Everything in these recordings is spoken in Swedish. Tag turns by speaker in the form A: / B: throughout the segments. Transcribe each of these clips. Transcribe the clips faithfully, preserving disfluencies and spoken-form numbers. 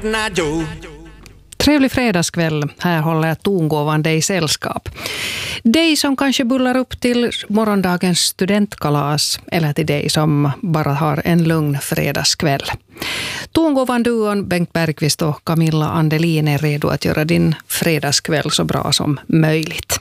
A: Cotton Eye Joe.
B: Trevlig fredagskväll. Här håller tongåvan dig sällskap. Dig som kanske bullar upp till morgondagens studentkalas eller till dig som bara har en lugn fredagskväll. Tongåvan duon Bengt Bergqvist och Camilla Andelin är redo att göra din fredagskväll så bra som möjligt.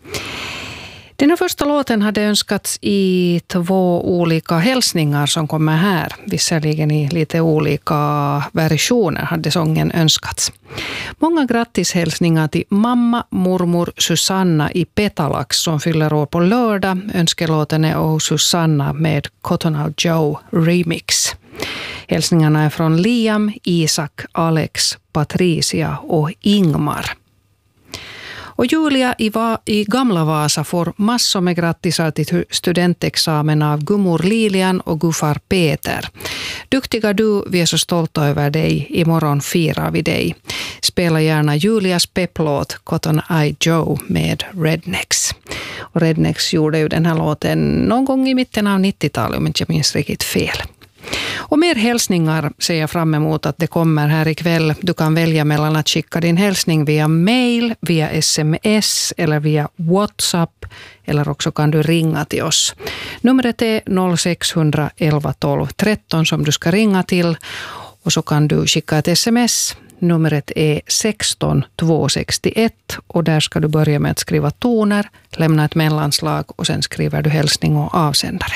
B: Den här första låten hade önskats i två olika hälsningar som kommer här. Visserligen i lite olika versioner hade sången önskats. Många grattishälsningar till mamma, mormor Susanna i Petalax som fyller år på lördag. Önskelåten är Oh Susanna med Cotton Eye Joe Remix. Hälsningarna är från Liam, Isak, Alex, Patricia och Ingmar. Och Julia i, Va- i Gamla Vasa får massor med grattisar till studentexamen av Gummor Lilian och Guffar Peter. Duktiga du, vi är så stolta över dig. Imorgon firar vi dig. Spela gärna Julias pepplåt Cotton Eye Joe med Rednecks. Och Rednecks gjorde ju den här låten någon gång i mitten av nittiotalet om inte jag minns riktigt fel. Och mer hälsningar ser jag fram emot att det kommer här ikväll. Du kan välja mellan att skicka din hälsning via mail, via sms eller via WhatsApp. Eller också kan du ringa till oss. Numret är noll sex elva tolv tretton som du ska ringa till. Och så kan du skicka ett sms. Numret är sexton tvåhundrasextioett och där ska du börja med att skriva toner, lämna ett mellanslag och sen skriver du hälsning och avsändare.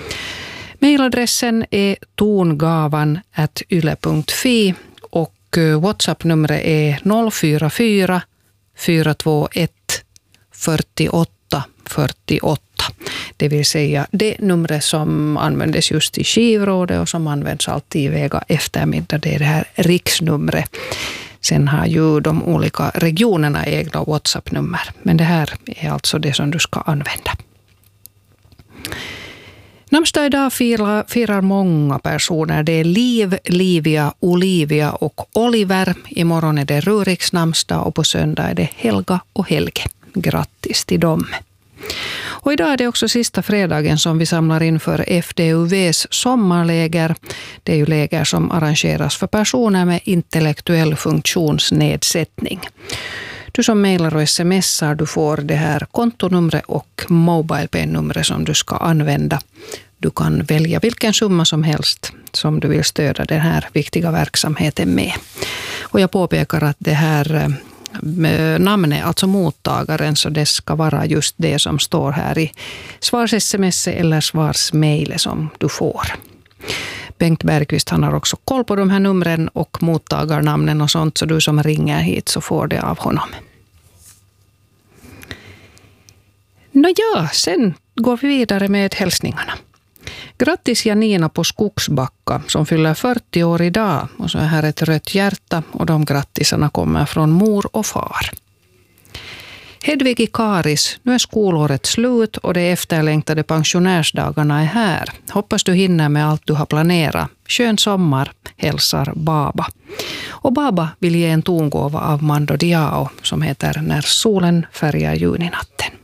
B: Mailadressen är tongavan at yle punkt fi och WhatsApp-numret är noll fyra fyra fyra två ett fyrtioåtta fyrtioåtta. Det vill säga det numret som användes just i skivrådet och som används alltid i Vega eftermiddag. Det är det här riksnumret. Sen har ju de olika regionerna egna WhatsApp-nummer. Men det här är alltså det som du ska använda. Namnsdag idag firar, firar många personer. Det är Liv, Livia, Olivia och Oliver. Imorgon är det Ruriks namnsdag och på söndag är det Helga och Helge. Grattis till dem. Och idag är det också sista fredagen som vi samlar in för F D U V:s sommarläger. Det är ju läger som arrangeras för personer med intellektuell funktionsnedsättning. Du som mejlar och smsar, du får det här kontonumret och mobilepay-numret som du ska använda. Du kan välja vilken summa som helst som du vill stödja den här viktiga verksamheten med. Och jag påpekar att det här namnet, alltså mottagaren, så det ska vara just det som står här i svars-sms eller svars-mail som du får. Bengt Bergqvist, han har också koll på de här numren och mottagarnamnen och sånt, så du som ringer hit så får det av honom. Nåja, sen går vi vidare med hälsningarna. Grattis Janina på Skogsbacka som fyller fyrtio år idag och så är här ett rött hjärta och de grattisarna kommer från mor och far. Hedvig i Karis, nu är skolåret slut och de efterlängtade pensionärsdagarna är här. Hoppas du hinner med allt du har planerat. Skön sommar, hälsar Baba. Och Baba vill ge en tongåva av Mando Diao som heter När solen färgar juninatten.